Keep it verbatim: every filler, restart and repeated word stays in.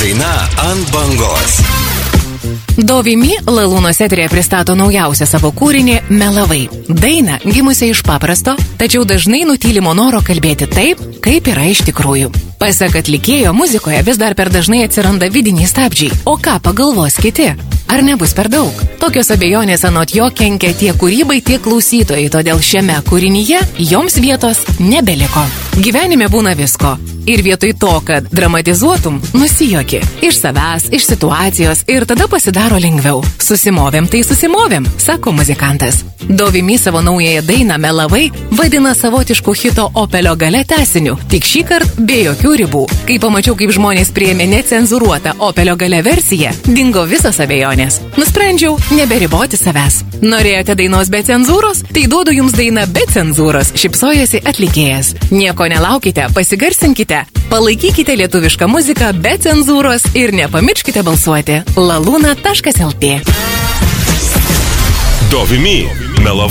Daina ant bangos. Dovimi Lalūnos eterėje pristato naujausią savo kūrinį Melavai. Dainą gimusią iš paprasto, tačiau dažnai nutylimo noro kalbėti taip, kaip yra iš tikrųjų. Pasak atlikėjo, muzikoje vis dar per dažnai atsiranda vidiniai stabdžiai. O ką pagalvos kiti? Ar nebus per daug? Tokios abejonės anot jo kenkia tiek kūrybai, tiek klausytojai, todėl šiame kūrinyje joms vietos nebeliko. Gyvenime būna visko. Ir vietoj to, kad dramatizuotum, nusijuoki. Iš savęs, iš situacijos ir tada pasidaro lengviau. Susimovėm, tai susimovėm, sako muzikantas. Dovimi savo naująją dainą Melavai vadina savotišku hito Opelio gale tęsiniu, tik šį kartą be jokių ribų. Kai pamačiau, kaip žmonės priėmė necenzuruotą Opelio gale versiją, dingo visos abejonės. Nusprendžiau neberiboti savęs. Norėjote dainos be cenzūros? Tai duodu jums dainą be cenzūros, šypsojosi atlikėjas. Nieko nelaukite, pasigarsinkite, palaikykite lietuvišką muziką be cenzūros ir nepamirškite balsuoti laluna taškas lt. Dovimi Melavai.